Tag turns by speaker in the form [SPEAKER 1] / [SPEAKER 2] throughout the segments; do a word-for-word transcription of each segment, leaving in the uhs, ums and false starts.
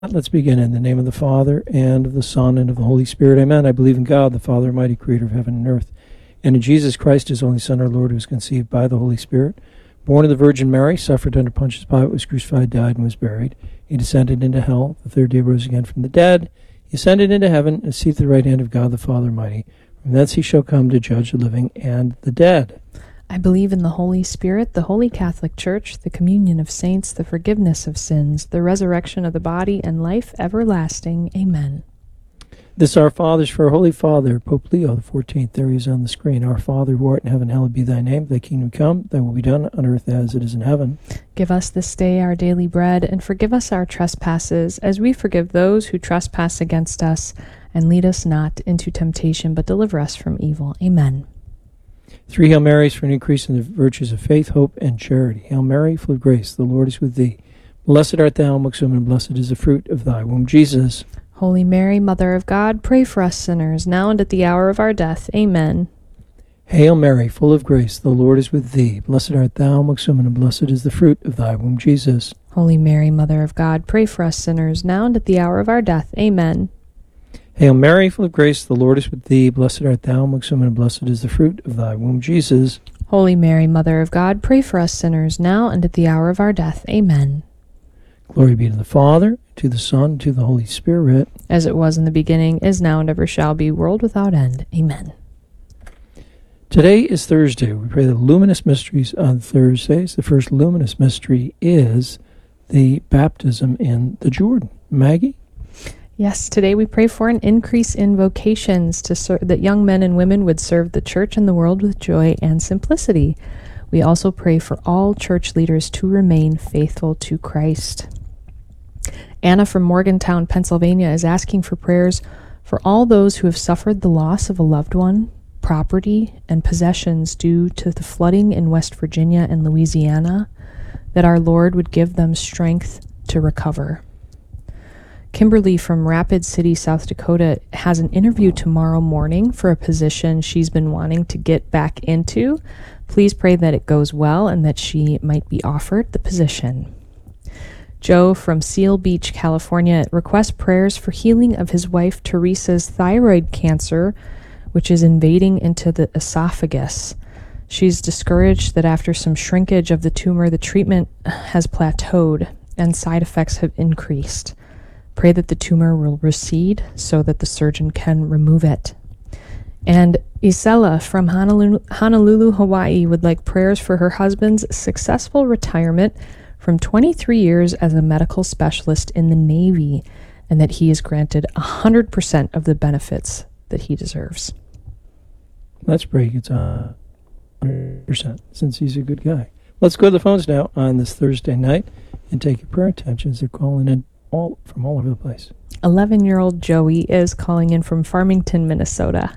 [SPEAKER 1] Let's begin in the name of the Father, and of the Son, and of the Holy Spirit. Amen. I believe in God, the Father Almighty, creator of heaven and earth, and in Jesus Christ, his only Son, our Lord, who was conceived by the Holy Spirit, born of the Virgin Mary, suffered under Pontius Pilate, was crucified, died, and was buried. He descended into hell. The third day rose again from the dead. He ascended into heaven, and is seated at the right hand of God, the Father Almighty. From thence he shall come to judge the living and the dead.
[SPEAKER 2] I believe in the Holy Spirit, the Holy Catholic Church, the communion of saints, the forgiveness of sins, the resurrection of the body, and life everlasting. Amen.
[SPEAKER 1] This our Father's for our Holy Father, Pope Leo the fourteenth. There he is on the screen. Our Father, who art in heaven, hallowed be thy name. Thy kingdom come, thy will be done on earth as it is in heaven.
[SPEAKER 2] Give us this day our daily bread, and forgive us our trespasses, as we forgive those who trespass against us. And lead us not into temptation, but deliver us from evil. Amen.
[SPEAKER 1] Three Hail Marys for an increase in the virtues of faith, hope, and charity. Hail Mary, full of grace, the Lord is with thee. Blessed art thou amongst women, and blessed is the fruit of thy womb, Jesus.
[SPEAKER 2] Holy Mary, Mother of God, pray for us sinners, now and at the hour of our death. Amen.
[SPEAKER 1] Hail Mary, full of grace, the Lord is with thee. Blessed art thou amongst women, and blessed is the fruit of thy womb, Jesus.
[SPEAKER 2] Holy Mary, Mother of God, pray for us sinners, now and at the hour of our death. Amen.
[SPEAKER 1] Hail Mary, full of grace, the Lord is with thee. Blessed art thou amongst women, and blessed is the fruit of thy womb, Jesus.
[SPEAKER 2] Holy Mary, Mother of God, pray for us sinners, now and at the hour of our death. Amen.
[SPEAKER 1] Glory be to the Father, to the Son, to the Holy Spirit.
[SPEAKER 2] As it was in the beginning, is now, and ever shall be, world without end. Amen.
[SPEAKER 1] Today is Thursday. We pray the luminous mysteries on Thursdays. The first luminous mystery is the baptism in the Jordan. Maggie?
[SPEAKER 2] Yes, today we pray for an increase in vocations to ser- that young men and women would serve the church and the world with joy and simplicity. We also pray for all church leaders to remain faithful to Christ. Anna from Morgantown, Pennsylvania is asking for prayers for all those who have suffered the loss of a loved one, property, and possessions due to the flooding in West Virginia and Louisiana, that our Lord would give them strength to recover. Kimberly from Rapid City, South Dakota has an interview tomorrow morning for a position she's been wanting to get back into. Please pray that it goes well and that she might be offered the position. Joe from Seal Beach, California requests prayers for healing of his wife Teresa's thyroid cancer, which is invading into the esophagus. She's discouraged that after some shrinkage of the tumor, the treatment has plateaued and side effects have increased. Pray that the tumor will recede so that the surgeon can remove it. And Isela from Honolulu, Honolulu, Hawaii would like prayers for her husband's successful retirement from twenty-three years as a medical specialist in the Navy, and that he is granted one hundred percent of the benefits that he deserves.
[SPEAKER 1] Let's pray he gets one hundred percent, since he's a good guy. Let's go to the phones now on this Thursday night and take your prayer intentions. They're calling in all from all over the place.
[SPEAKER 2] eleven-year-old Joey is calling in from Farmington, Minnesota.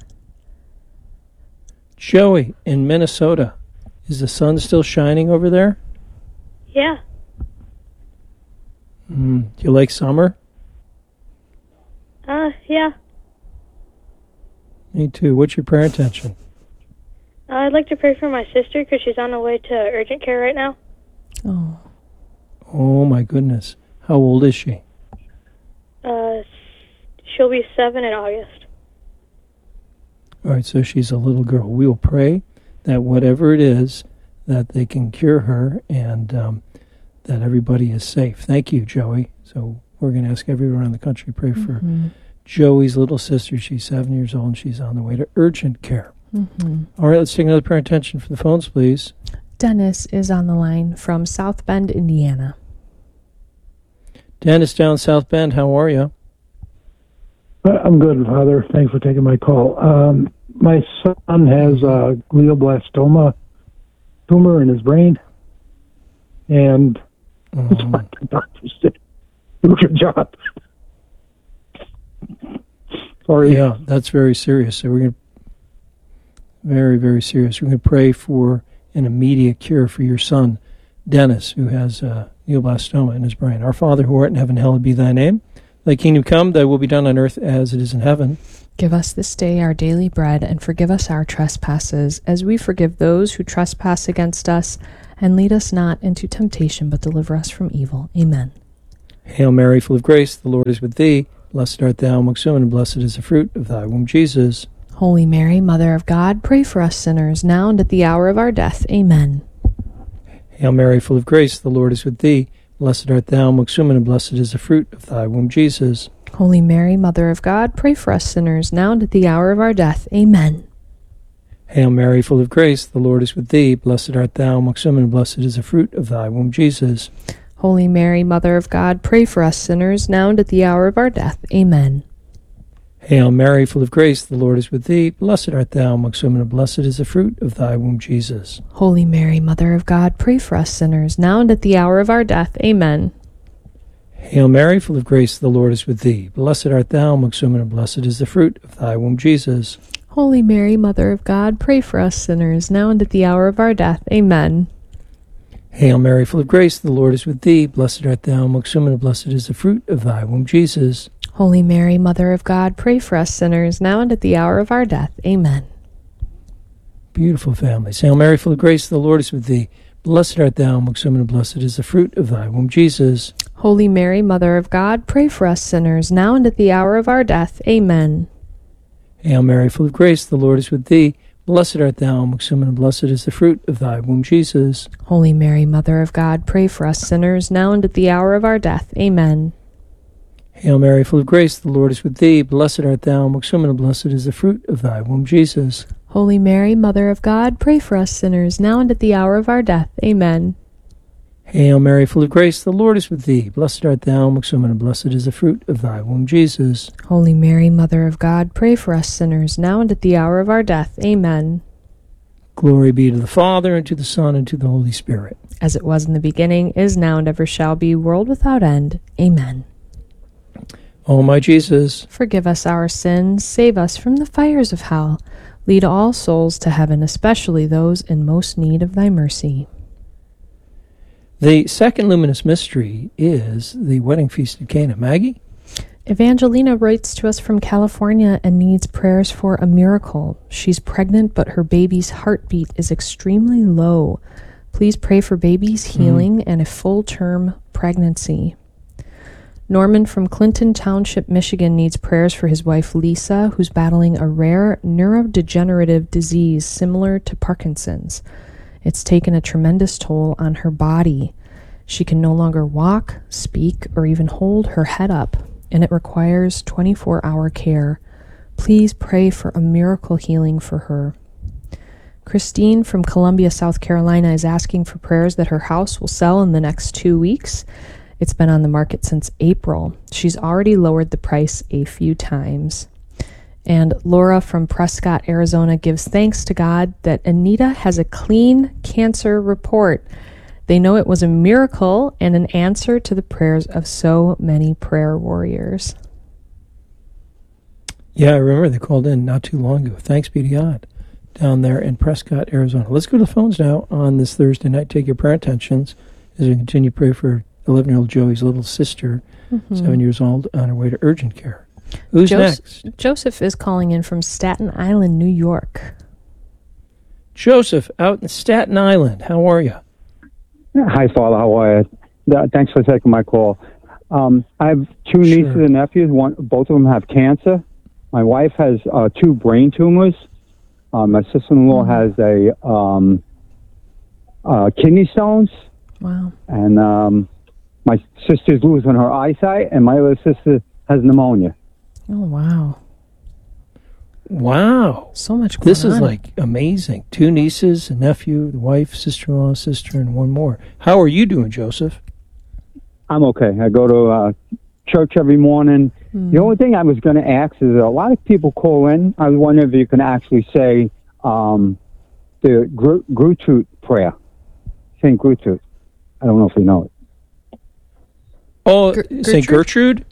[SPEAKER 1] Joey in Minnesota. Is the sun still shining over there?
[SPEAKER 3] Yeah.
[SPEAKER 1] Mm, do you like summer?
[SPEAKER 3] Uh, yeah.
[SPEAKER 1] Me too. What's your prayer intention?
[SPEAKER 3] Uh, I'd like to pray for my sister because she's on her way to urgent care right now.
[SPEAKER 2] Oh.
[SPEAKER 1] Oh, my goodness. How old is she?
[SPEAKER 3] Uh, she'll be seven in August.
[SPEAKER 1] All right, so she's a little girl. We will pray that whatever it is, that they can cure her and um, that everybody is safe. Thank you, Joey. So we're going to ask everyone around the country to pray for
[SPEAKER 2] Mm-hmm.
[SPEAKER 1] Joey's little sister. She's seven years old and she's on the way to urgent care.
[SPEAKER 2] Mm-hmm.
[SPEAKER 1] All right, let's take another prayer intention for the phones, please.
[SPEAKER 2] Dennis is on the line from South Bend, Indiana.
[SPEAKER 1] Dennis down South Bend, how are you?
[SPEAKER 4] I'm good, Father. Thanks for taking my call. Um, my son has a glioblastoma tumor in his brain, and
[SPEAKER 1] Um,
[SPEAKER 4] it's like the doctor said, do your job. Sorry.
[SPEAKER 1] yeah, that's very serious. So we're going to, very, very serious. We're going to pray for an immediate cure for your son, Dennis, who has uh, glioblastoma in his brain. Our Father who art in heaven, hallowed be thy name. Thy kingdom come, thy will be done on earth as it is in heaven.
[SPEAKER 2] Give us this day our daily bread, and forgive us our trespasses, as we forgive those who trespass against us. And lead us not into temptation, but deliver us from evil. Amen.
[SPEAKER 1] Hail Mary, full of grace, the Lord is with thee. Blessed art thou amongst women, and blessed is the fruit of thy womb, Jesus.
[SPEAKER 2] Holy Mary, Mother of God, pray for us sinners, now and at the hour of our death. Amen.
[SPEAKER 1] Hail Mary, full of grace, the Lord is with thee. Blessed art thou amongst women, and blessed is the fruit of thy womb, Jesus.
[SPEAKER 2] Holy Mary, Mother of God, pray for us sinners, now and at the hour of our death. Amen.
[SPEAKER 1] Hail Mary, full of grace, the Lord is with thee. Blessed art thou amongst women, and blessed is the fruit of thy womb, Jesus.
[SPEAKER 2] Holy Mary, Mother of God, pray for us sinners, now and at the hour of our death. Amen.
[SPEAKER 1] Hail Mary, full of grace, the Lord is with thee. Blessed art thou amongst women, and blessed is the fruit of thy womb, Jesus.
[SPEAKER 2] Holy Mary, Mother of God, pray for us sinners, now and at the hour of our death. Amen.
[SPEAKER 1] Hail Mary, full of grace, the Lord is with thee. Blessed art thou amongst women, and blessed is the fruit of thy womb, Jesus.
[SPEAKER 2] Holy Mary, Mother of God, pray for us sinners, now and at the hour of our death. Amen.
[SPEAKER 1] Hail Mary, full of grace, the Lord is with thee. Blessed art thou amongst women, and blessed is the fruit of thy womb, Jesus.
[SPEAKER 2] Holy Mary, Mother of God, pray for us sinners, now and at the hour of our death. Amen.
[SPEAKER 1] Beautiful families. Hail Mary, full of grace, the Lord is with thee. Blessed art thou amongst women, and blessed is the fruit of thy womb, Jesus.
[SPEAKER 2] Holy Mary, Mother of God, pray for us sinners, now and at the hour of our death. Amen.
[SPEAKER 1] Hail Mary, full of grace, the Lord is with thee. Blessed art thou amongst women, and blessed is the fruit of thy womb, Jesus.
[SPEAKER 2] Holy Mary, Mother of God, pray for us sinners, now and at the hour of our death. Amen.
[SPEAKER 1] Hail Mary, full of grace, the Lord is with thee. Blessed art thou amongst women, and blessed is the fruit of thy womb, Jesus.
[SPEAKER 2] Holy Mary, Mother of God, pray for us sinners, now and at the hour of our death. Amen.
[SPEAKER 1] Hail Mary, full of grace, the Lord is with thee. Blessed art thou amongst women, and blessed is the fruit of thy womb, Jesus.
[SPEAKER 2] Holy Mary, Mother of God, pray for us sinners, now and at the hour of our death. Amen.
[SPEAKER 1] Glory be to the Father, and to the Son, and to the Holy Spirit.
[SPEAKER 2] As it was in the beginning, is now, and ever shall be, world without end. Amen.
[SPEAKER 1] O my Jesus,
[SPEAKER 2] forgive us our sins, save us from the fires of hell. Lead all souls to heaven, especially those in most need of thy mercy.
[SPEAKER 1] the second luminous mystery is the wedding feast at Cana. Maggie?
[SPEAKER 2] Evangelina writes to us from California and needs prayers for a miracle. She's pregnant, but her baby's heartbeat is extremely low. Please pray for baby's healing mm. and a full-term pregnancy. Norman from Clinton Township, Michigan needs prayers for his wife Lisa, who's battling a rare neurodegenerative disease similar to Parkinson's. It's taken a tremendous toll on her body. She can no longer walk, speak, or even hold her head up, and it requires twenty-four hour care. Please pray for a miracle healing for her. Christine from Columbia, South Carolina is asking for prayers that her house will sell in the next two weeks. It's been on the market since April. She's already lowered the price a few times. And Laura from Prescott, Arizona gives thanks to God that Anita has a clean cancer report. They know it was a miracle and an answer to the prayers of so many prayer warriors.
[SPEAKER 1] Yeah, I remember they called in not too long ago. Thanks be to God. Down there in Prescott, Arizona. Let's go to the phones now on this Thursday night. Take your prayer intentions as we continue to pray for eleven-year-old Joey's little sister, mm-hmm. seven years old, on her way to urgent care. Who's
[SPEAKER 2] Jos-
[SPEAKER 1] next?
[SPEAKER 2] Joseph is calling in from Staten Island, New York.
[SPEAKER 1] Joseph, out in Staten Island. How are you?
[SPEAKER 5] Hi, Father. How are you? Uh, Thanks for taking my call. Um, I have two
[SPEAKER 1] Sure.
[SPEAKER 5] nieces and nephews. One, both of them have cancer. My wife has uh, two brain tumors. Uh, my sister-in-law mm-hmm. has a um, uh, kidney stones.
[SPEAKER 2] Wow.
[SPEAKER 5] And um, my sister's losing her eyesight, and my other sister has pneumonia.
[SPEAKER 2] Oh, wow.
[SPEAKER 1] Wow.
[SPEAKER 2] So much going
[SPEAKER 1] This
[SPEAKER 2] on.
[SPEAKER 1] is like amazing. Two nieces, a nephew, the wife, sister-in-law, sister, and one more. How are you doing, Joseph?
[SPEAKER 5] I'm okay. I go to uh, church every morning. Mm. The only thing I was going to ask is a lot of people call in. I was wondering if you can actually say um, the Gr- Gertrude prayer. Saint Gertrude. I don't know if you know it.
[SPEAKER 1] Oh,
[SPEAKER 2] Ger-
[SPEAKER 1] Saint Gertrude?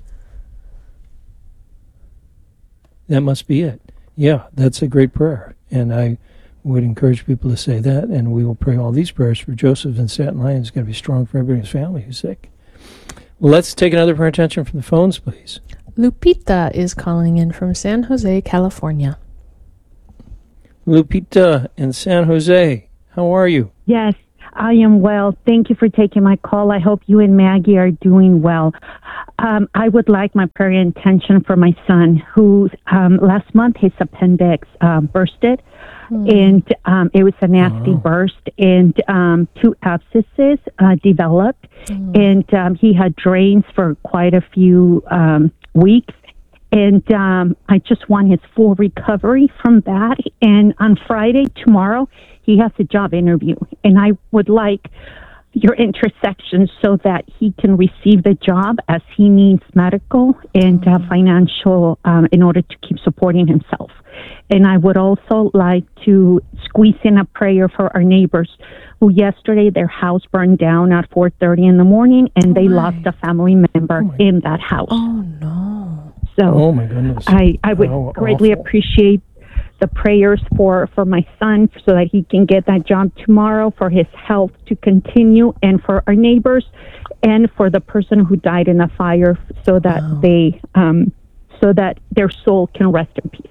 [SPEAKER 1] That must be it. Yeah, that's a great prayer. And I would encourage people to say that, and we will pray all these prayers for Joseph and Staten Island. It's going to be strong for everybody in his family who's sick. Let's take another prayer attention from the phones, please.
[SPEAKER 2] Lupita is calling in from San Jose, California.
[SPEAKER 1] Lupita in San Jose, how are you?
[SPEAKER 6] Yes, I am well. Thank you for taking my call. I hope you and Maggie are doing well. Um, I would like my prayer intention for my son, who um, last month his appendix um, bursted, mm. and um, it was a nasty oh. burst, and um, two abscesses uh, developed, mm. and um, he had drains for quite a few um, weeks. And um, I just want his full recovery from that. And on Friday, tomorrow, he has a job interview. And I would like your intercession so that he can receive the job, as he needs medical and uh, financial um, in order to keep supporting himself. And I would also like to squeeze in a prayer for our neighbors who yesterday their house burned down at four thirty in the morning, and they oh lost a family member oh in that house.
[SPEAKER 2] Oh, no.
[SPEAKER 6] So
[SPEAKER 1] oh my goodness.
[SPEAKER 6] I, I would
[SPEAKER 1] How
[SPEAKER 6] greatly
[SPEAKER 1] awful.
[SPEAKER 6] appreciate the prayers for, for my son so that he can get that job tomorrow, for his health to continue, and for our neighbors, and for the person who died in the fire, so that wow. they um, so that their soul can rest in peace.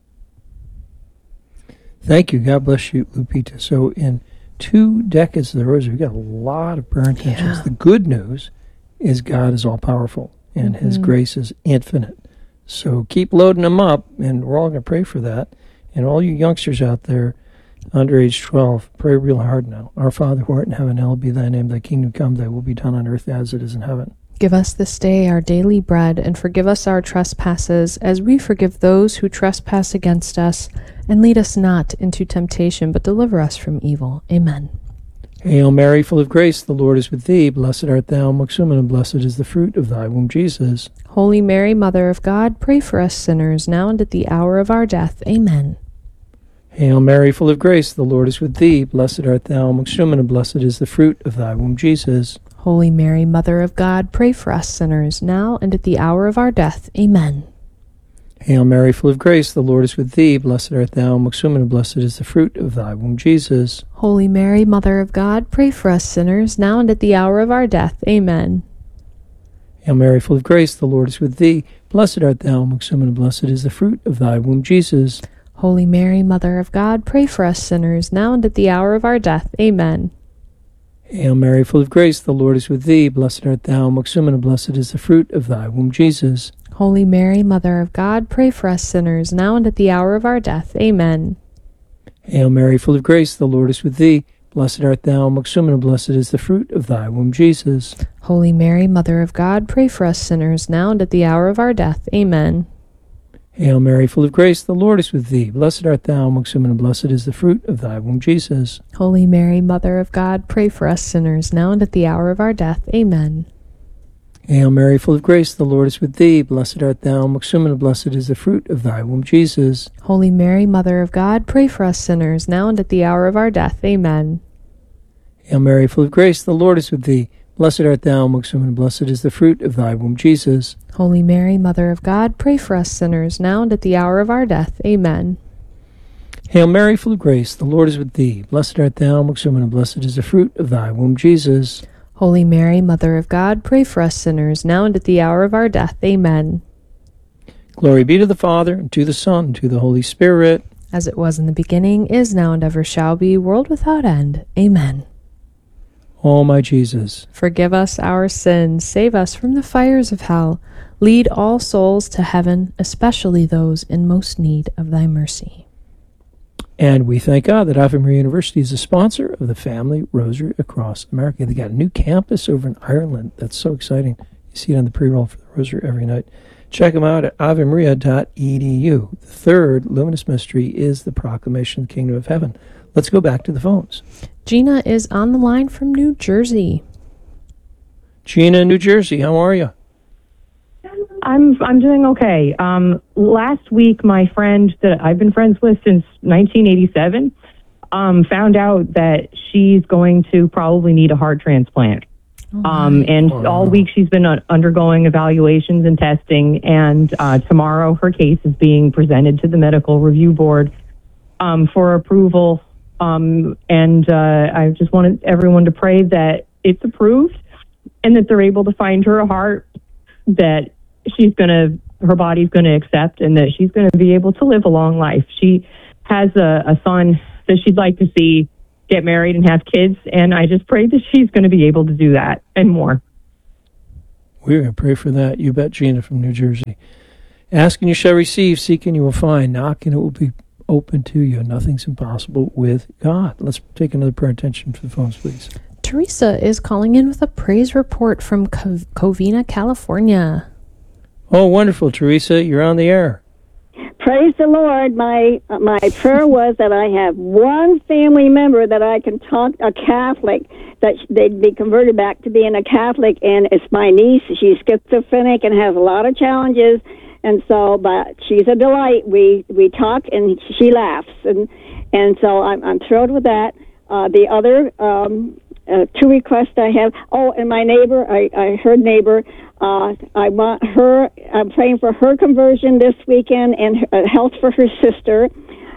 [SPEAKER 1] Thank you. God bless you, Lupita. So in two decades of the Rosary, we've got a lot of prayer intentions.
[SPEAKER 2] Yeah.
[SPEAKER 1] The good news is God is all powerful, and mm-hmm. his grace is infinite. So keep loading them up, and we're all going to pray for that. And all you youngsters out there under age twelve, pray real hard now. Our Father who art in heaven, hallowed be thy name. Thy kingdom come, thy will be done on earth as it is in heaven.
[SPEAKER 2] Give us this day our daily bread, and forgive us our trespasses, as we forgive those who trespass against us. And lead us not into temptation, but deliver us from evil. Amen.
[SPEAKER 1] Hail Mary, full of grace, the Lord is with thee. Blessed art thou amongst women, and blessed is the fruit of thy womb, Jesus.
[SPEAKER 2] Holy Mary, Mother of God, pray for us sinners, now and at the hour of our death. Amen.
[SPEAKER 1] Hail Mary, full of grace, the Lord is with thee. Blessed art thou amongst women, and blessed is the fruit of thy womb, Jesus.
[SPEAKER 2] Holy Mary, Mother of God, pray for us sinners, now and at the hour of our death. Amen.
[SPEAKER 1] Hail Mary, full of grace, the Lord is with thee. Blessed art thou amongst women, and blessed is the fruit of thy womb, Jesus.
[SPEAKER 2] Holy Mary, Mother of God, pray for us sinners, now and at the hour of our death. Amen.
[SPEAKER 1] Hail Mary, full of grace, the Lord is with thee. Blessed art thou amongst women, and blessed is the fruit of thy womb, Jesus.
[SPEAKER 2] Holy Mary, Mother of God, pray for us sinners, now and at the hour of our death. Amen.
[SPEAKER 1] Hail Mary, full of grace, the Lord is with thee. Blessed art thou amongst women, and blessed is the fruit of thy womb, Jesus.
[SPEAKER 2] Holy Mary, Mother of God, pray for us sinners, now and at the hour of our death. Amen.
[SPEAKER 1] Hail Mary, full of grace, the Lord is with thee. Blessed art thou amongst women, and blessed is the fruit of thy womb, Jesus.
[SPEAKER 2] Holy Mary, Mother of God, pray for us sinners, now and at the hour of our death. Amen.
[SPEAKER 1] Hail Mary, full of grace, the Lord is with thee. Blessed art thou amongst women, and blessed is the fruit of thy womb, Jesus.
[SPEAKER 2] Holy Mary, Mother of God, pray for us sinners, now and at the hour of our death. Amen.
[SPEAKER 1] Hail Mary, full of grace, the Lord is with thee. Blessed art thou amongst women, and blessed is the fruit of thy womb, Jesus.
[SPEAKER 2] Holy Mary, Mother of God, pray for us sinners, now and at the hour of our death. Amen.
[SPEAKER 1] Hail Mary, full of grace, the Lord is with thee. Blessed art thou amongst women, and blessed is the fruit of thy womb, Jesus.
[SPEAKER 2] Holy Mary, Mother of God, pray for us sinners, now and at the hour of our death. Amen.
[SPEAKER 1] Hail Mary, full of grace, the Lord is with thee. Blessed art thou amongst women, and blessed is the fruit of thy womb, Jesus.
[SPEAKER 2] Holy Mary, Mother of God, pray for us sinners, now and at the hour of our death. Amen.
[SPEAKER 1] Glory be to the Father, and to the Son, and to the Holy Spirit.
[SPEAKER 2] As it was in the beginning, is now, and ever shall be, world without end. Amen.
[SPEAKER 1] O my Jesus,
[SPEAKER 2] forgive us our sins, save us from the fires of hell, lead all souls to heaven, especially those in most need of thy mercy.
[SPEAKER 1] And we thank God that Ave Maria University is a sponsor of the Family Rosary Across America. They got a new campus over in Ireland. That's so exciting. You see it on the pre-roll for the Rosary every night. Check them out at ave maria dot e d u. The third luminous mystery is the proclamation of the kingdom of heaven. Let's go back to the phones.
[SPEAKER 2] Gina is on the line from New Jersey.
[SPEAKER 1] Gina in New Jersey, how are you?
[SPEAKER 7] I'm I'm doing okay. Um, last week, my friend that I've been friends with since nineteen eighty-seven um, found out that she's going to probably need a heart transplant. Oh um, and wow. all week she's been uh, undergoing evaluations and testing, and uh, tomorrow her case is being presented to the medical review board um, for approval. Um, and uh, I just wanted everyone to pray that it's approved and that they're able to find her a heart that she's going to, her body's going to accept, and that she's going to be able to live a long life. She has a, a son that she'd like to see get married and have kids. And I just pray that she's going to be able to do that and more.
[SPEAKER 1] We're going to pray for that. You bet, Gina from New Jersey. Ask and you shall receive. Seek and you will find. Knock and it will be open to you. Nothing's impossible with God. Let's take another prayer attention for the phones, please.
[SPEAKER 2] Teresa is calling in with a praise report from Co- Covina, California.
[SPEAKER 1] Oh, wonderful, Teresa. You're on the air.
[SPEAKER 8] Praise the Lord. My uh, my prayer was that I have one family member that I can talk, a Catholic, that they'd be converted back to being a Catholic, and it's my niece. She's schizophrenic and has a lot of challenges, and so, but she's a delight. We we talk and she laughs, and and so I'm I'm thrilled with that. Uh, the other um, uh, two requests I have. Oh, and my neighbor, I, I heard neighbor. Uh, I want her. I'm praying for her conversion this weekend and uh, health for her sister.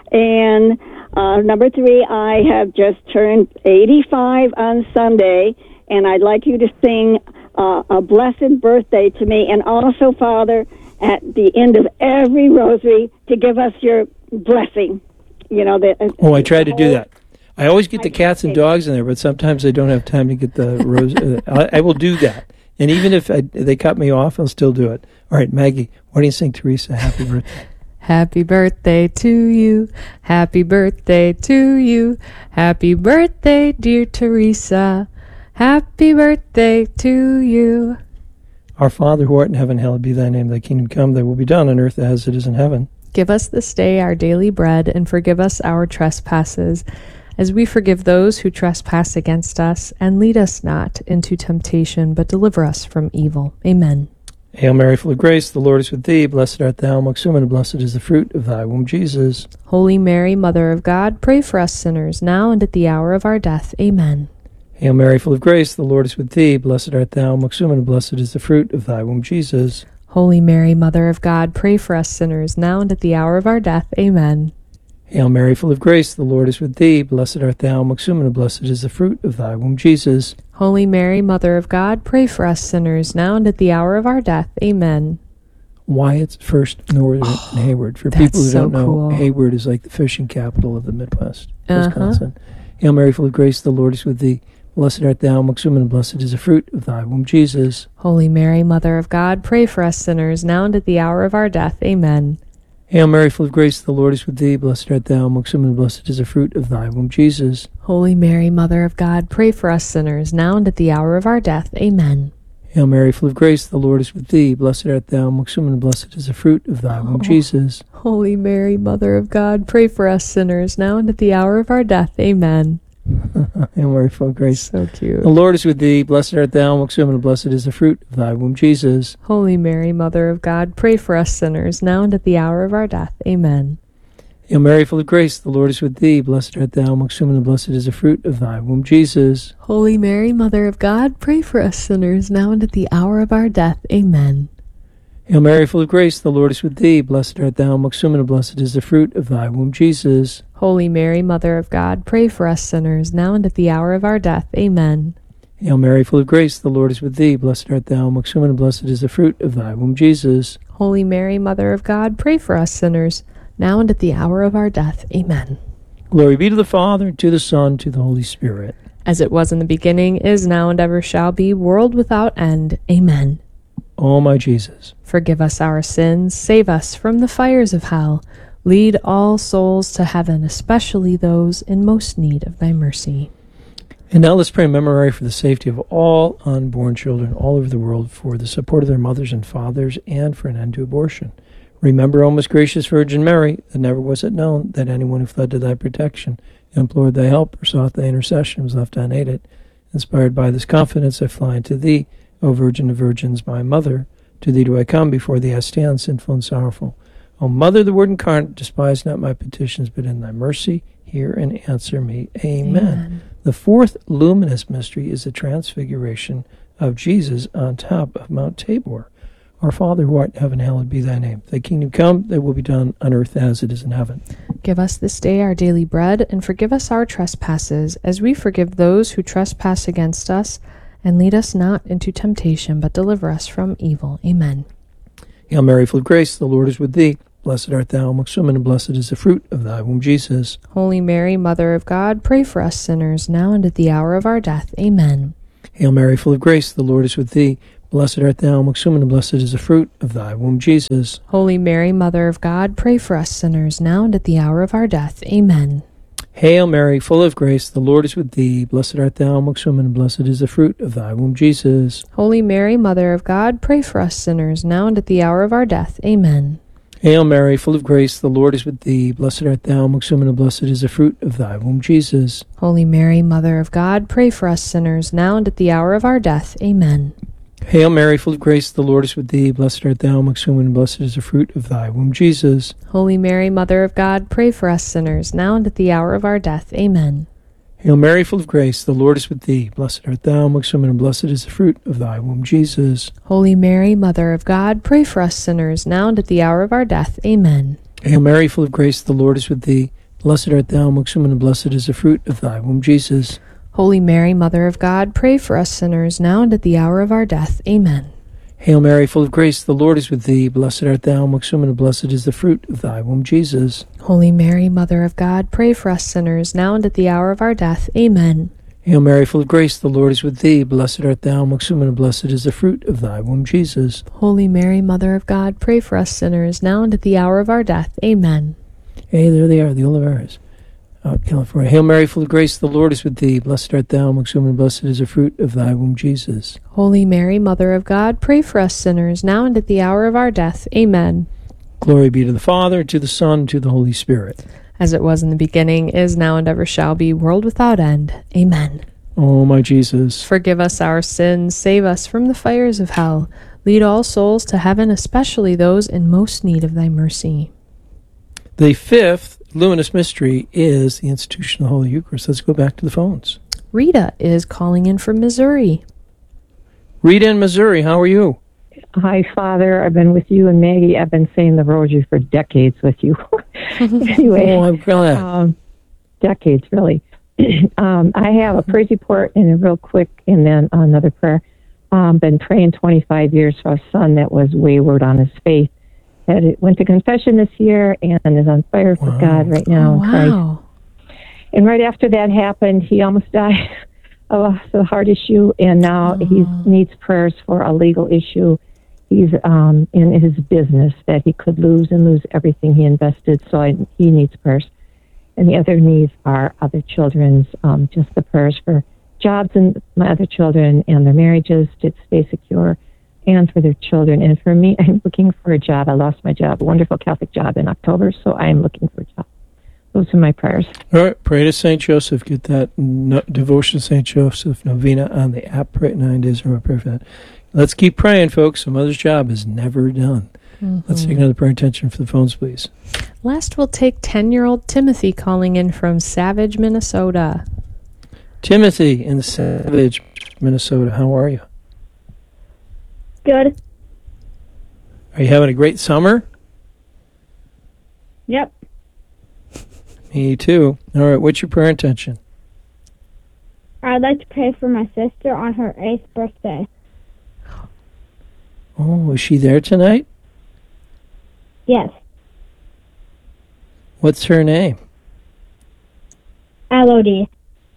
[SPEAKER 8] And uh, number three, I have just turned eighty-five on Sunday, and I'd like you to sing uh, a blessed birthday to me, and also, Father, at the end of every rosary, to give us your blessing. You know that. Uh,
[SPEAKER 1] oh, I tried to do that. I always get the cats and dogs in there, but sometimes I don't have time to get the rose. Uh, I, I will do that. And even if I, they cut me off, I'll still do it. All right, Maggie, why don't you sing Teresa happy birthday?
[SPEAKER 2] Happy birthday to you. Happy birthday to you. Happy birthday, dear Teresa. Happy birthday to you.
[SPEAKER 1] Our Father who art in heaven, hallowed be thy name. Thy kingdom come, thy will be done on earth as it is in heaven.
[SPEAKER 2] Give us this day our daily bread, and forgive us our trespasses, as we forgive those who trespass against us, and lead us not into temptation, but deliver us from evil. Amen.
[SPEAKER 1] Hail Mary, full of grace, the Lord is with thee. Blessed art thou amongst women, and blessed is the fruit of thy womb, Jesus.
[SPEAKER 2] Holy Mary, Mother of God, pray for us sinners, now and at the hour of our death. Amen.
[SPEAKER 1] Hail Mary, full of grace, the Lord is with thee. Blessed art thou amongst women, and blessed is the fruit of thy womb, Jesus.
[SPEAKER 2] Holy Mary, Mother of God, pray for us sinners, now and at the hour of our death. Amen.
[SPEAKER 1] Hail Mary, full of grace, the Lord is with thee. Blessed art thou amongst women, and blessed is the fruit of thy womb, Jesus.
[SPEAKER 2] Holy Mary, Mother of God, pray for us sinners, now and at the hour of our death. Amen.
[SPEAKER 1] Wyatt's First Northern
[SPEAKER 2] Oh,
[SPEAKER 1] in Hayward. For
[SPEAKER 2] that's
[SPEAKER 1] people who
[SPEAKER 2] so
[SPEAKER 1] don't know,
[SPEAKER 2] cool.
[SPEAKER 1] Hayward is like the fishing capital of the Midwest,
[SPEAKER 2] Uh-huh.
[SPEAKER 1] Wisconsin. Hail Mary, full of grace, the Lord is with thee. Blessed art thou amongst women, and blessed is the fruit of thy womb, Jesus.
[SPEAKER 2] Holy Mary, Mother of God, pray for us sinners, now and at the hour of our death. Amen.
[SPEAKER 1] Hail Mary, full of grace, the Lord is with thee. Blessed art thou amongst women, and blessed is the fruit of thy womb, Jesus.
[SPEAKER 2] Holy Mary, Mother of God, pray for us sinners, now and at the hour of our death. Amen.
[SPEAKER 1] Hail Mary, full of grace, the Lord is with thee. Blessed art thou amongst women, and blessed is the fruit of thy womb,
[SPEAKER 2] Oh.
[SPEAKER 1] Jesus.
[SPEAKER 2] Holy Mary, Mother of God, pray for us sinners, now and at the hour of our death. Amen.
[SPEAKER 1] Hail Mary, full of grace,
[SPEAKER 2] So cute.
[SPEAKER 1] the Lord is with thee. Blessed art thou amongst women, and blessed is the fruit of thy womb, Jesus.
[SPEAKER 2] Holy Mary, Mother of God, pray for us sinners, now and at the hour of our death. Amen.
[SPEAKER 1] Hail Mary, full of grace, the Lord is with thee. Blessed art thou amongst women, and blessed is the fruit of thy womb, Jesus.
[SPEAKER 2] Holy Mary, Mother of God, pray for us sinners, now and at the hour of our death. Amen.
[SPEAKER 1] Hail Mary, full of grace, the Lord is with thee. Blessed art thou amongst women, and blessed is the fruit of thy womb, Jesus.
[SPEAKER 2] Holy Mary, Mother of God, pray for us sinners, now and at the hour of our death. Amen.
[SPEAKER 1] Hail Mary, full of grace, the Lord is with thee. Blessed art thou amongst women, and blessed is the fruit of thy womb, Jesus.
[SPEAKER 2] Holy Mary, Mother of God, pray for us sinners, now and at the hour of our death. Amen.
[SPEAKER 1] Glory be to the Father, to the Son, to the Holy Spirit.
[SPEAKER 2] As it was in the beginning, is now, and ever shall be, world without end. Amen.
[SPEAKER 1] O my Jesus,
[SPEAKER 2] Forgive us our sins, save us from the fires of hell. Lead all souls to heaven, especially those in most need of thy mercy.
[SPEAKER 1] and now let's pray in memory for the safety of all unborn children all over the world, for the support of their mothers and fathers, and for an end to abortion. Remember, O most gracious Virgin Mary, that never was it known that anyone who fled to thy protection, implored thy help, or sought thy intercession was left unaided. Inspired by this confidence, I fly unto thee, O Virgin of Virgins, my Mother. To thee do I come, before thee I stand, sinful and sorrowful. O Mother, the Word incarnate, despise not my petitions, but in thy mercy hear and answer me. Amen.
[SPEAKER 2] Amen.
[SPEAKER 1] The fourth luminous mystery is the transfiguration of Jesus on top of Mount Tabor. Our Father who art in heaven, hallowed be thy name. Thy kingdom come, thy will be done on earth as it is in heaven.
[SPEAKER 2] Give us this day our daily bread, and forgive us our trespasses, as we forgive those who trespass against us. And lead us not into temptation, but deliver us from evil. Amen.
[SPEAKER 1] Hail Mary, full of grace, the Lord is with thee. Blessed art thou amongst women, and blessed is the fruit of thy womb, Jesus.
[SPEAKER 2] Holy Mary, Mother of God, pray for us sinners, now and at the hour of our death. Amen.
[SPEAKER 1] Hail Mary, full of grace, the Lord is with thee. Blessed art thou amongst women, and blessed is the fruit of thy womb, Jesus.
[SPEAKER 2] Holy Mary, Mother of God, pray for us sinners, now and at the hour of our death. Amen.
[SPEAKER 1] Hail Mary, full of grace, the Lord is with thee. Blessed art thou amongst women, and blessed is the fruit of thy womb, Jesus.
[SPEAKER 2] Holy Mary, Mother of God, pray for us sinners, now and at the hour of our death. Amen.
[SPEAKER 1] Hail Mary, full of grace, the Lord is with thee. Blessed art thou amongst women, and blessed is the fruit of thy womb, Jesus.
[SPEAKER 2] Holy Mary, Mother of God, pray for us sinners, now and at the hour of our death. Amen.
[SPEAKER 1] Hail Mary, full of grace, the Lord is with thee. Blessed art thou amongst women, and blessed is the fruit of thy womb, Jesus.
[SPEAKER 2] Holy Mary, Mother of God, pray for us sinners, now and at the hour of our death. Amen.
[SPEAKER 1] Hail Mary, full of grace, the Lord is with thee. Blessed art thou amongst women, and blessed is the fruit of thy womb, Jesus.
[SPEAKER 2] Holy Mary, Mother of God, pray for us sinners, now and at the hour of our death. Amen.
[SPEAKER 1] Hail Mary, full of grace, the Lord is with thee. Blessed art thou amongst women, and blessed is the fruit of thy womb, Jesus.
[SPEAKER 2] Holy Mary, Mother of God, pray for us sinners, now and at the hour of our death. Amen.
[SPEAKER 1] Hail Mary, full of grace, the Lord is with thee. Blessed art thou amongst women, and blessed is the fruit of thy womb, Jesus.
[SPEAKER 2] Holy Mary, Mother of God, pray for us sinners, now and at the hour of our death. Amen.
[SPEAKER 1] Hail Mary, full of grace, the Lord is with thee. Blessed art thou amongst women, and blessed is the fruit of thy womb, Jesus.
[SPEAKER 2] Holy Mary, Mother of God, pray for us sinners, now and at the hour of our death. Amen.
[SPEAKER 1] Hey, there they are, the Olivares, out in California. Hail Mary, full of grace, the Lord is with thee. Blessed art thou amongst women, and blessed is the fruit of thy womb, Jesus.
[SPEAKER 2] Holy Mary, Mother of God, pray for us sinners, now and at the hour of our death. Amen.
[SPEAKER 1] Glory be to the Father, to the Son, and to the Holy Spirit.
[SPEAKER 2] As it was in the beginning, is now, and ever shall be, world without end. Amen.
[SPEAKER 1] O my Jesus,
[SPEAKER 2] forgive us our sins, save us from the fires of hell. Lead all souls to heaven, especially those in most need of thy mercy.
[SPEAKER 1] The fifth luminous mystery is the institution of the Holy Eucharist. Let's go back to the phones.
[SPEAKER 2] Rita is calling in from Missouri.
[SPEAKER 1] Rita in Missouri, how are you?
[SPEAKER 9] Hi, Father. I've been with you and Maggie. I've been saying the rosary for decades with you. Anyway,
[SPEAKER 1] oh, I'm glad.
[SPEAKER 9] Um, decades, really. um, I have a praise report and a real quick, and then another prayer. Um, been praying twenty-five years for a son that was wayward on his faith. Had it went to confession this year and is on fire for
[SPEAKER 1] wow.
[SPEAKER 9] God right now
[SPEAKER 2] Oh,
[SPEAKER 9] in Christ.
[SPEAKER 2] wow.
[SPEAKER 9] And right after that happened, he almost died of a heart issue, and now
[SPEAKER 2] Oh.
[SPEAKER 9] he needs prayers for a legal issue. He's um, in his business that he could lose and lose everything he invested, so I, he needs prayers. And the other needs are other children's, um, just the prayers for jobs and my other children and their marriages to stay secure, and for their children. And for me, I'm looking for a job. I lost my job, a wonderful Catholic job in October, so I am looking for a job. Those are my prayers.
[SPEAKER 1] All right, pray to Saint Joseph. Get that no, devotion to Saint Joseph novena on the app. Pray nine days or pray for that. Let's keep praying, folks. Some mother's job is never done.
[SPEAKER 2] Mm-hmm.
[SPEAKER 1] Let's take another prayer intention for the phones, please.
[SPEAKER 2] Last, we'll take ten-year-old Timothy calling in from Savage, Minnesota.
[SPEAKER 1] Timothy in Savage, Minnesota. How are you?
[SPEAKER 3] Good.
[SPEAKER 1] Are you having a great summer?
[SPEAKER 3] Yep.
[SPEAKER 1] Me too. All right, what's your prayer intention?
[SPEAKER 3] I'd like to pray for my sister on her eighth birthday.
[SPEAKER 1] Oh, is she there tonight?
[SPEAKER 3] Yes.
[SPEAKER 1] What's her name?
[SPEAKER 3] Elodie.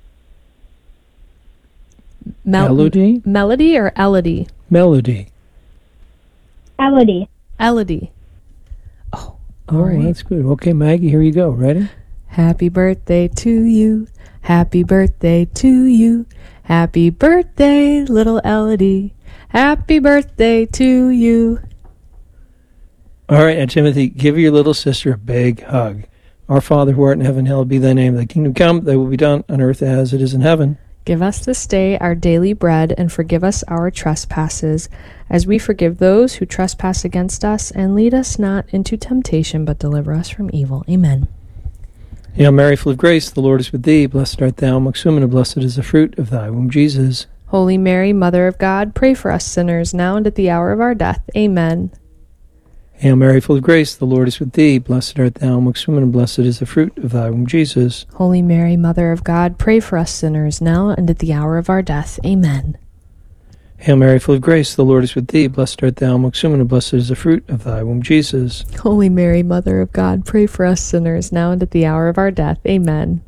[SPEAKER 2] Mel-
[SPEAKER 1] Melody?
[SPEAKER 2] Melody or Elodie?
[SPEAKER 1] Melody.
[SPEAKER 3] Elodie.
[SPEAKER 2] Elodie. Oh, all
[SPEAKER 1] Oh,
[SPEAKER 2] right.
[SPEAKER 1] that's good. Okay, Maggie, here you go. Ready?
[SPEAKER 2] Happy birthday to you. Happy birthday to you. Happy birthday, little Elodie. Happy birthday to you.
[SPEAKER 1] All right, and Timothy, give your little sister a big hug. Our Father who art in heaven, hallowed be thy name. Thy kingdom come, thy will be done on earth as it is in heaven.
[SPEAKER 2] Give us this day our daily bread, and forgive us our trespasses, as we forgive those who trespass against us. And lead us not into temptation, but deliver us from evil. Amen.
[SPEAKER 1] Hail Mary, full of grace, the Lord is with thee. Blessed art thou amongst women, and blessed is the fruit of thy womb, Jesus.
[SPEAKER 2] Holy Mary, Mother of God, pray for us sinners, now and at the hour of our death. Amen.
[SPEAKER 1] Hail Mary, full of grace, the Lord is with thee. Blessed art thou amongst women, and blessed is the fruit of thy womb, Jesus.
[SPEAKER 2] Holy Mary, Mother of God, pray for us sinners, now and at the hour of our death. Amen.
[SPEAKER 1] Hail Mary, full of grace, the Lord is with thee. Blessed art thou amongst women, and blessed is the fruit of thy womb, Jesus.
[SPEAKER 2] Holy Mary, Mother of God, pray for us sinners, now and at the hour of our death. Amen.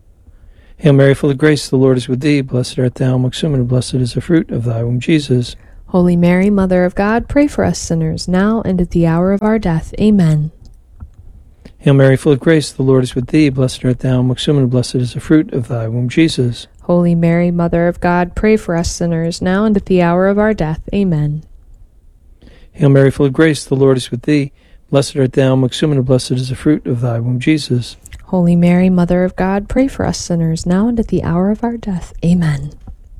[SPEAKER 1] Hail Mary, full of grace, the Lord is with thee. Blessed art thou amongst women, and blessed is the fruit of thy womb, Jesus.
[SPEAKER 2] Holy Mary, Mother of God, pray for us sinners, now and at the hour of our death. Amen.
[SPEAKER 1] Hail Mary, full of grace, the Lord is with thee. Blessed art thou amongst women, and blessed is the fruit of thy womb, Jesus.
[SPEAKER 2] Holy Mary, Mother of God, pray for us sinners, now and at the hour of our death. Amen.
[SPEAKER 1] Hail Mary, full of grace, the Lord is with thee. Blessed art thou amongst women, and blessed is the fruit of thy womb, Jesus.
[SPEAKER 2] Holy Mary, Mother of God, pray for us sinners, now and at the hour of our death. Amen.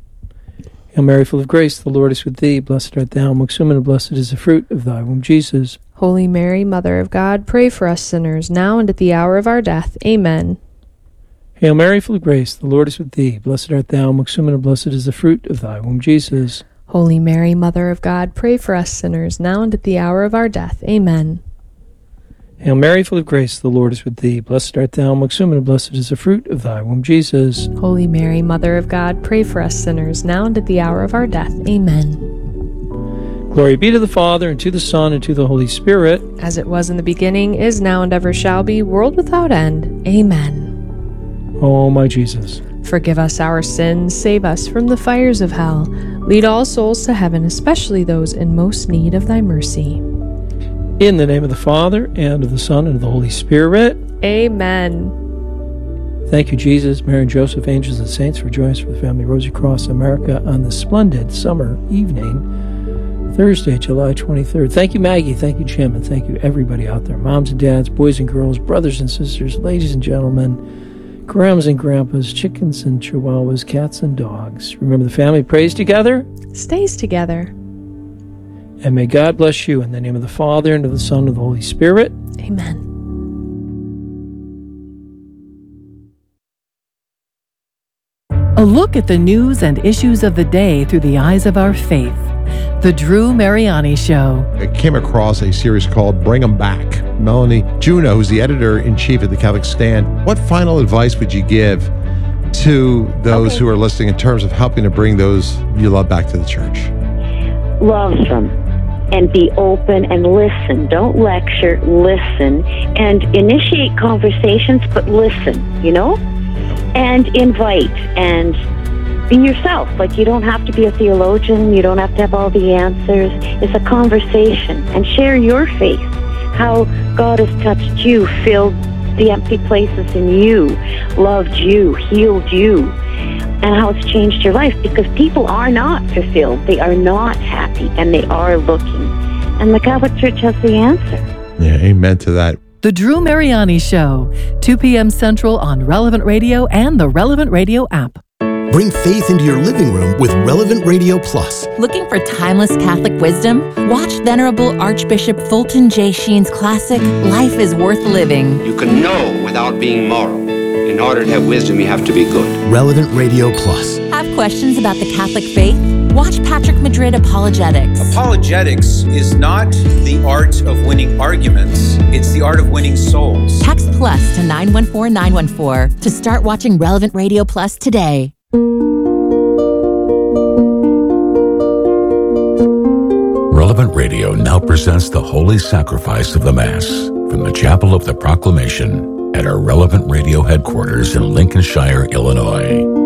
[SPEAKER 1] Hail Mary, full of grace, the Lord is with thee. Blessed art thou amongst women, and blessed is the fruit of thy womb, Jesus.
[SPEAKER 2] Holy Mary, Mother of God, pray for us sinners, now and at the hour of our death. Amen.
[SPEAKER 1] Hail Mary, full of grace, the Lord is with thee. Blessed art thou amongst women, and blessed is the fruit of thy womb, Jesus.
[SPEAKER 2] Holy Mary, Mother of God, pray for us sinners, now and at the hour of our death. Amen.
[SPEAKER 1] Hail Mary, full of grace, the Lord is with thee. Blessed art thou amongst women, and blessed is the fruit of thy womb, Jesus.
[SPEAKER 2] Holy Mary, Mother of God, pray for us sinners, now and at the hour of our death. Amen.
[SPEAKER 1] Glory be to the Father, and to the Son, and to the Holy Spirit.
[SPEAKER 2] As it was in the beginning, is now, and ever shall be, world without end. Amen.
[SPEAKER 1] O my Jesus,
[SPEAKER 2] forgive us our sins, save us from the fires of hell. Lead all souls to heaven, especially those in most need of thy mercy.
[SPEAKER 1] In the name of the Father, and of the Son, and of the Holy Spirit.
[SPEAKER 2] Amen.
[SPEAKER 1] Thank you, Jesus, Mary and Joseph, angels and saints, for joining us for the Family Rosary Cross America on this splendid summer evening, Thursday, July twenty-third. Thank you, Maggie. Thank you, Jim. And thank you, everybody out there, moms and dads, boys and girls, brothers and sisters, ladies and gentlemen, grams and grandpas, chickens and chihuahuas, cats and dogs. Remember, the family prays together,
[SPEAKER 2] stays together.
[SPEAKER 1] And may God bless you in the name of the Father, and of the Son, and of the Holy Spirit.
[SPEAKER 2] Amen.
[SPEAKER 10] A look at the news and issues of the day through the eyes of our faith. The Drew Mariani Show.
[SPEAKER 11] I came across a series called Bring 'Em Back. Melanie Juneau, who's the editor-in-chief of the Catholic Stand, what final advice would you give to those okay. who are listening in terms of helping to bring those you love back to the church?
[SPEAKER 12] Love them and be open and listen. Don't lecture, listen, and initiate conversations, but listen, you know? And invite and be yourself. Like, you don't have to be a theologian. You don't have to have all the answers. It's a conversation. And share your faith, how God has touched you, filled the empty places in you, loved you, healed you, and how it's changed your life. Because people are not fulfilled. They are not happy, and they are looking. And the Catholic Church has the answer.
[SPEAKER 11] Yeah, amen to that.
[SPEAKER 10] The Drew Mariani Show, two p.m. Central on Relevant Radio and the Relevant Radio app.
[SPEAKER 13] Bring faith into your living room with Relevant Radio Plus.
[SPEAKER 14] Looking for timeless Catholic wisdom? Watch Venerable Archbishop Fulton J. Sheen's classic, Life is Worth Living.
[SPEAKER 15] You can know without being moral. In order to have wisdom, you have to be good.
[SPEAKER 13] Relevant Radio Plus.
[SPEAKER 14] Have questions about the Catholic faith? Watch Patrick Madrid Apologetics.
[SPEAKER 16] Apologetics is not the art of winning arguments. It's the art of winning souls.
[SPEAKER 14] Text plus to nine one four nine one four to start watching Relevant Radio Plus today.
[SPEAKER 17] Relevant Radio now presents the Holy Sacrifice of the Mass from the Chapel of the Proclamation at our Relevant Radio headquarters in Lincolnshire, Illinois.